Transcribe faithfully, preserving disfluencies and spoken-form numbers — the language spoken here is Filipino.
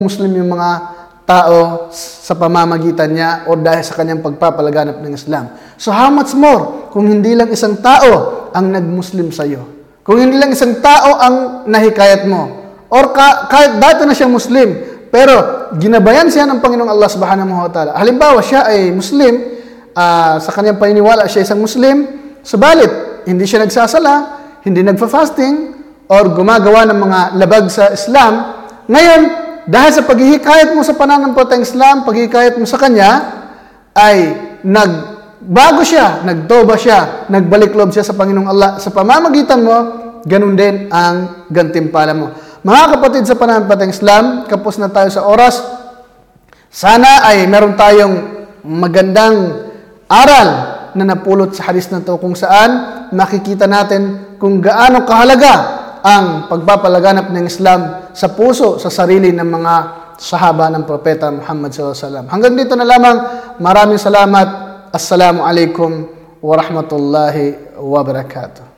Muslim yung mga tao sa pamamagitan niya o dahil sa kanyang pagpapalaganap ng Islam. So how much more kung hindi lang isang tao ang nag-Muslim sa iyo? Kung hindi lang isang tao ang nahikayat mo, or ka, kahit dati na siya Muslim, pero ginabayan siya ng Panginoong Allah Subhanahu wa Ta'ala. Halimbawa, siya ay Muslim, uh, sa kanyang paniniwala siya isang Muslim, subalit hindi siya nagsasala, hindi nagfa-fasting, or gumagawa ng mga labag sa Islam. Ngayon, dahil sa paghihikayat mo sa pananampalatayang Islam, paghihikayat mo sa kanya, ay nagbago siya, nagtoba siya, nagbalik loob siya sa Panginoong Allah. Sa pamamagitan mo, ganun din ang gantimpala mo. Mga kapatid sa pananampalatayang Islam, kapos na tayo sa oras. Sana ay meron tayong magandang aral na napulot sa hadis na to, kung saan makikita natin kung gaano kahalaga ang pagpapalaganap ng Islam sa puso, sa sarili ng mga sahaba ng Propeta Muhammad sallallahu alaihi wasallam. Hanggang dito na lamang. Maraming salamat. Assalamu alaikum wa rahmatullahi wa barakatuh.